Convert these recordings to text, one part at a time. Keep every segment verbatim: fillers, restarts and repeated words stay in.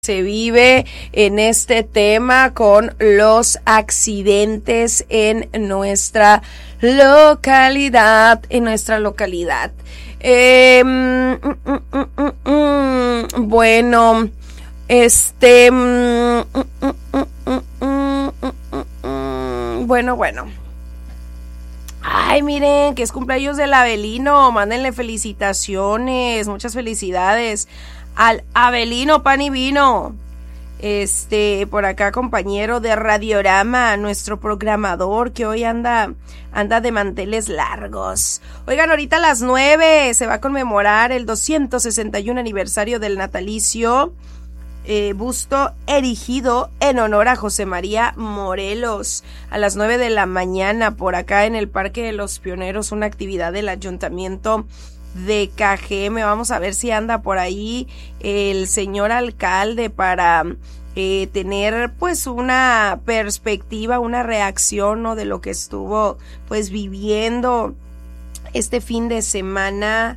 Se vive en este tema con los accidentes en nuestra localidad, en nuestra localidad. Eh, mm, mm, mm, mm, bueno, este, mm, mm, mm, mm, mm, mm, bueno, bueno. Ay, miren, que es cumpleaños del Abelino, mándenle felicitaciones, muchas felicidades al Abelino Pan y Vino. Este, por acá compañero de Radiorama, nuestro programador que hoy anda, anda de manteles largos. Oigan, ahorita a las nueve se va a conmemorar el doscientos sesenta y uno aniversario del natalicio. Eh, busto erigido en honor a José María Morelos a las nueve de la mañana por acá en el Parque de los Pioneros, una actividad del Ayuntamiento de Cajeme. Vamos a ver si anda por ahí el señor alcalde para eh, tener pues una perspectiva, una reacción, ¿no?, de lo que estuvo pues viviendo este fin de semana.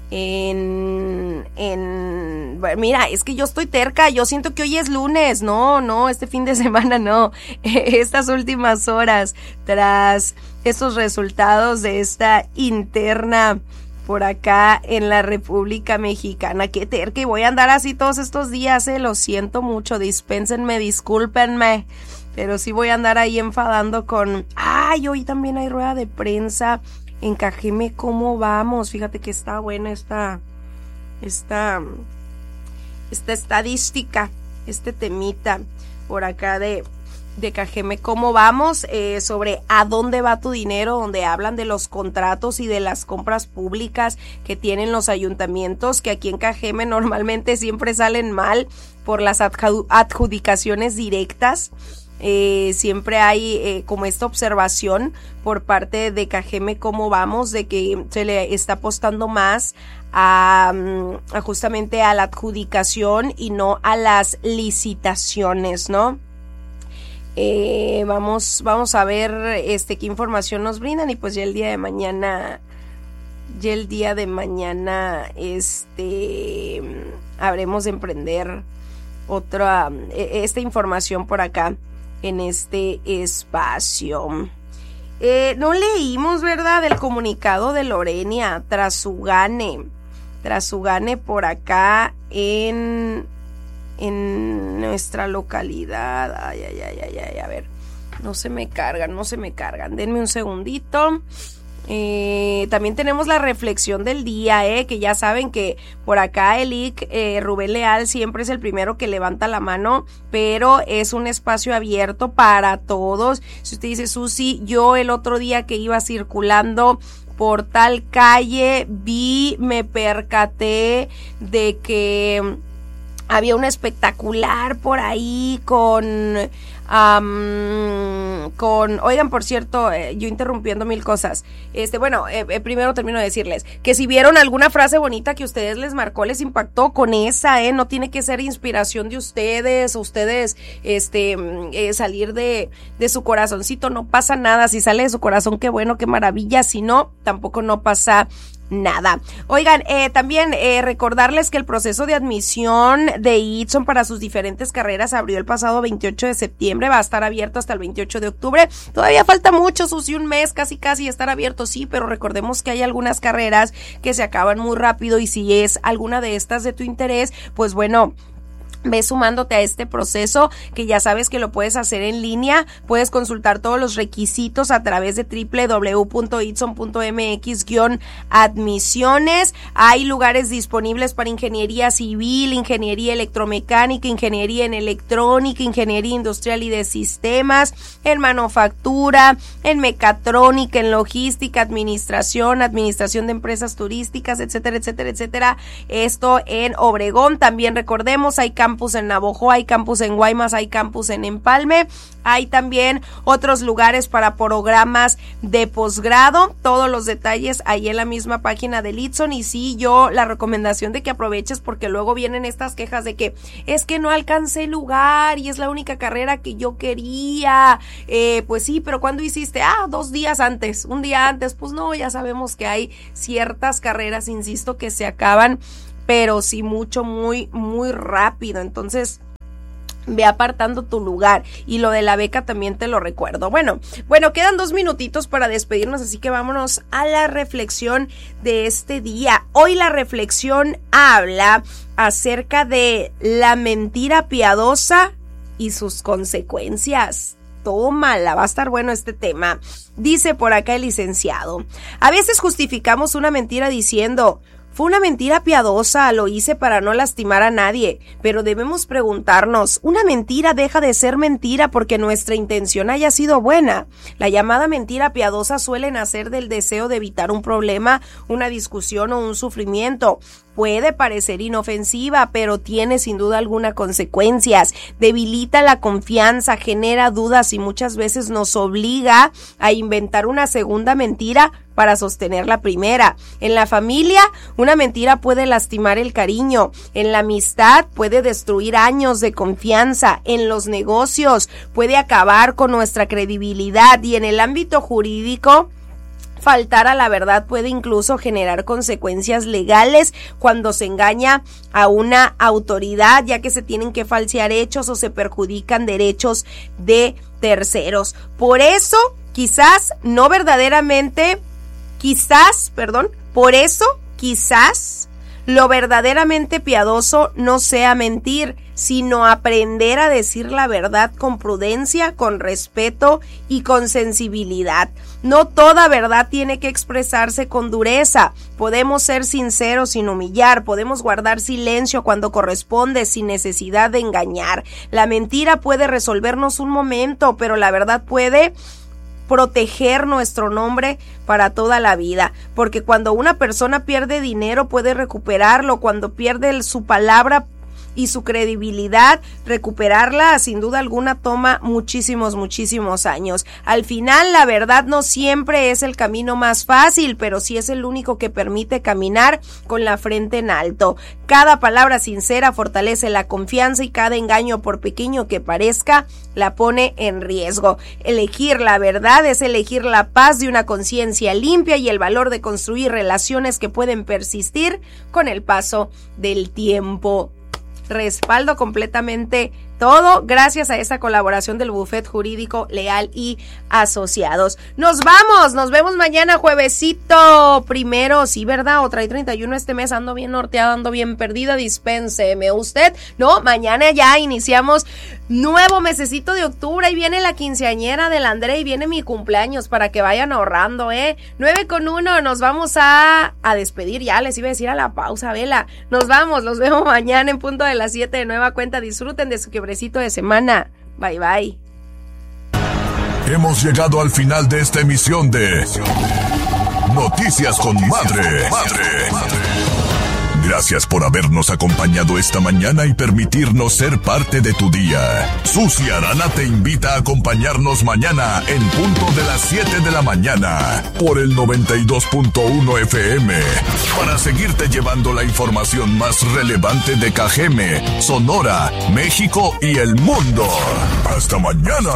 En, en, bueno, mira, es que yo estoy terca, yo siento que hoy es lunes, no, no, este fin de semana no, estas últimas horas, tras estos resultados de esta interna por acá en la República Mexicana, qué terca, y voy a andar así todos estos días, eh, lo siento mucho, dispénsenme, discúlpenme, pero sí voy a andar ahí enfadando con, ay, hoy también hay rueda de prensa. En Cajeme, ¿cómo vamos? Fíjate que está buena esta, esta, esta estadística, este temita por acá de, de Cajeme, ¿cómo vamos? Eh, sobre a dónde va tu dinero, donde hablan de los contratos y de las compras públicas que tienen los ayuntamientos, que aquí en Cajeme normalmente siempre salen mal por las adjudicaciones directas. Eh, siempre hay eh, como esta observación por parte de Cajeme, cómo vamos, de que se le está apostando más a, a justamente a la adjudicación y no a las licitaciones, ¿no? Eh, vamos, vamos a ver este qué información nos brindan y pues ya el día de mañana, ya el día de mañana, este, habremos de emprender otra, esta información por acá en este espacio. Eh, no leímos, ¿verdad?, del comunicado de Lorena tras su gane, tras su gane por acá en, en nuestra localidad. Ay, ay, ay, ay, ay, a ver, no se me cargan, no se me cargan, denme un segundito. Eh, también tenemos la reflexión del día, eh, que ya saben que por acá el I C, eh, Rubén Leal siempre es el primero que levanta la mano, pero es un espacio abierto para todos. Si usted dice, Susi, yo el otro día que iba circulando por tal calle vi, me percaté de que había un espectacular por ahí con, um, con, oigan, por cierto, eh, yo interrumpiendo mil cosas, este, bueno, eh, eh, primero termino de decirles que si vieron alguna frase bonita que a ustedes les marcó, les impactó, con esa, eh, no tiene que ser inspiración de ustedes, ustedes, este, eh, salir de, de su corazoncito, no pasa nada, si sale de su corazón, qué bueno, qué maravilla, si no, tampoco no pasa nada. Oigan, eh, también eh, recordarles que el proceso de admisión de ITSON para sus diferentes carreras abrió el pasado veintiocho de septiembre, va a estar abierto hasta el veintiocho de octubre, todavía falta mucho, Susi, un mes casi casi estar abierto, sí, pero recordemos que hay algunas carreras que se acaban muy rápido y si es alguna de estas de tu interés, pues bueno, ve sumándote a este proceso que ya sabes que lo puedes hacer en línea, puedes consultar todos los requisitos a través de doble u doble u doble u punto itson punto m x guión admisiones, hay lugares disponibles para ingeniería civil, ingeniería electromecánica, ingeniería en electrónica, ingeniería industrial y de sistemas, en manufactura, en mecatrónica, en logística, administración, administración de empresas turísticas, etcétera, etcétera, etcétera, esto en Obregón. También recordemos, hay campus en Navojoa, hay campus en Guaymas, hay campus en Empalme, hay también otros lugares para programas de posgrado, todos los detalles ahí en la misma página del ITSON. Y sí, yo la recomendación de que aproveches, porque luego vienen estas quejas de que es que no alcancé lugar y es la única carrera que yo quería, eh, pues sí, pero ¿cuándo hiciste? Ah, dos días antes, un día antes, pues no, ya sabemos que hay ciertas carreras, insisto, que se acaban, pero sí mucho, muy, muy rápido. Entonces, Ve apartando tu lugar. Y lo de la beca también te lo recuerdo. Bueno, bueno, quedan dos minutitos para despedirnos, así que vámonos a la reflexión de este día. Hoy la reflexión habla acerca de la mentira piadosa y sus consecuencias. Tómala, va a estar bueno este tema. Dice por acá el licenciado: a veces justificamos una mentira diciendo: fue una mentira piadosa, lo hice para no lastimar a nadie, pero debemos preguntarnos, ¿una mentira deja de ser mentira porque nuestra intención haya sido buena? La llamada mentira piadosa suele nacer del deseo de evitar un problema, una discusión o un sufrimiento. Puede parecer inofensiva, pero tiene sin duda alguna consecuencias. Debilita la confianza, genera dudas y muchas veces nos obliga a inventar una segunda mentira para sostener la primera. En la familia, una mentira puede lastimar el cariño. En la amistad, puede destruir años de confianza. En los negocios, puede acabar con nuestra credibilidad. Y en el ámbito jurídico, faltar a la verdad puede incluso generar consecuencias legales cuando se engaña a una autoridad, ya que se tienen que falsear hechos o se perjudican derechos de terceros. Por eso, quizás no verdaderamente, quizás, perdón, por eso, quizás lo verdaderamente piadoso no sea mentir, sino aprender a decir la verdad con prudencia, con respeto y con sensibilidad. No toda verdad tiene que expresarse con dureza. Podemos ser sinceros sin humillar, podemos guardar silencio cuando corresponde sin necesidad de engañar. La mentira puede resolvernos un momento, pero la verdad puede proteger nuestro nombre para toda la vida, porque cuando una persona pierde dinero puede recuperarlo, cuando pierde su palabra y su credibilidad, recuperarla sin duda alguna toma muchísimos, muchísimos años. Al final, la verdad no siempre es el camino más fácil, pero sí es el único que permite caminar con la frente en alto. Cada palabra sincera fortalece la confianza y cada engaño, por pequeño que parezca, la pone en riesgo. Elegir la verdad es elegir la paz de una conciencia limpia y el valor de construir relaciones que pueden persistir con el paso del tiempo. Respaldo completamente todo gracias a esa colaboración del Bufet Jurídico Leal y Asociados. Nos vamos, nos vemos mañana juevesito primero, sí, ¿verdad? O trae treinta y uno este mes, ando bien norteada, ando bien perdida, dispénseme usted. No, mañana ya iniciamos nuevo mesecito de octubre y viene la quinceañera del André y viene mi cumpleaños para que vayan ahorrando, ¿eh? nueve con uno, nos vamos a, a despedir, ya les iba a decir a la pausa, vela. Nos vamos, los vemos mañana en punto de las siete de nueva cuenta. Disfruten de su quebrecito de semana. Bye, bye. Hemos llegado al final de esta emisión de Noticias con Madre. Gracias por habernos acompañado esta mañana y permitirnos ser parte de tu día. Susi Arana te invita a acompañarnos mañana en punto de las siete de la mañana por el noventa y dos punto uno F M para seguirte llevando la información más relevante de Cajeme, Sonora, México y el mundo. Hasta mañana.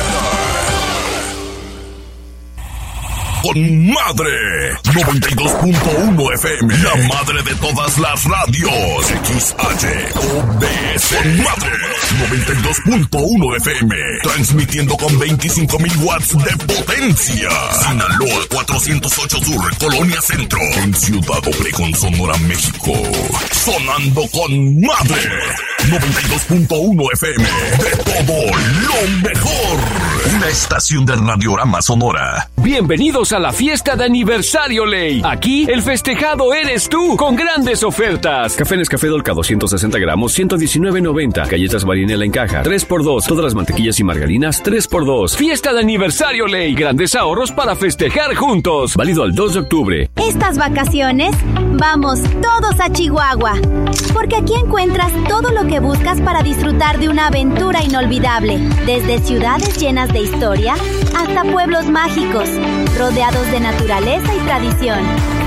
Con Madre noventa y dos punto uno F M, la madre de todas las radios. X H O B C. Con Madre noventa y dos punto uno F M, transmitiendo con veinticinco mil watts de potencia. Sinaloa cuatrocientos ocho Sur, Colonia Centro, en Ciudad Obregón, Sonora, México. Sonando con Madre noventa y dos punto uno F M, de todo lo mejor. Una estación de Radiorama Sonora. Bienvenidos a la fiesta de aniversario Ley. Aquí el festejado eres tú, con grandes ofertas. Café Nescafé Dolca doscientos sesenta gramos, ciento diecinueve noventa. Galletas Marinela en caja, tres por dos. Todas las mantequillas y margarinas, tres por dos. Fiesta de aniversario Ley. Grandes ahorros para festejar juntos. Válido al dos de octubre. Estas vacaciones, vamos todos a Chihuahua. Porque aquí encuentras todo lo que buscas para disfrutar de una aventura inolvidable. Desde ciudades llenas de historia hasta pueblos mágicos, rodeados de naturaleza y tradición.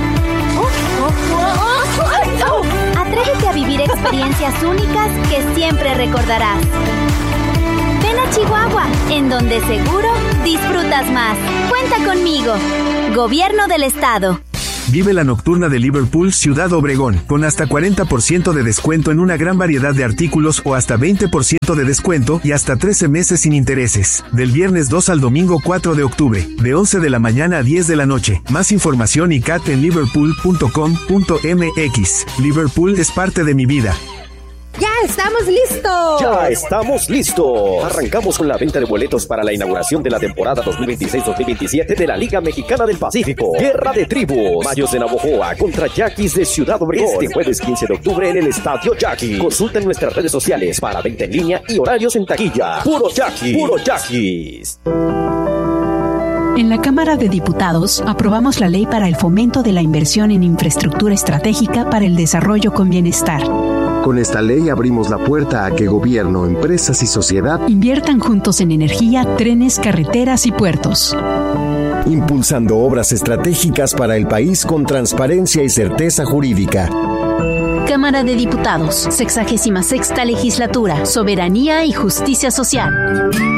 Atrévete a vivir experiencias únicas que siempre recordarás. Ven a Chihuahua, en donde seguro disfrutas más. Cuenta conmigo. Gobierno del Estado. Vive la nocturna de Liverpool Ciudad Obregón, con hasta cuarenta por ciento de descuento en una gran variedad de artículos o hasta veinte por ciento de descuento y hasta trece meses sin intereses. Del viernes dos al domingo cuatro de octubre, de once de la mañana a diez de la noche. Más información y cat en liverpool punto com punto m x. Liverpool es parte de mi vida. ¡Ya estamos listos! ¡Ya estamos listos! Arrancamos con la venta de boletos para la inauguración de la temporada dos mil veintiséis dos mil veintisiete de la Liga Mexicana del Pacífico. Guerra de Tribus. Mayos de Navojoa contra Yaquis de Ciudad Obregón. Este jueves quince de octubre en el Estadio Yaqui. Consulta en nuestras redes sociales para venta en línea y horarios en taquilla. ¡Puro Yaquis! ¡Puro Yaquis! En la Cámara de Diputados aprobamos la ley para el fomento de la inversión en infraestructura estratégica para el desarrollo con bienestar. Con esta ley abrimos la puerta a que gobierno, empresas y sociedad inviertan juntos en energía, trenes, carreteras y puertos. Impulsando obras estratégicas para el país con transparencia y certeza jurídica. Cámara de Diputados, sexagésima sexta legislatura, Soberanía y Justicia Social.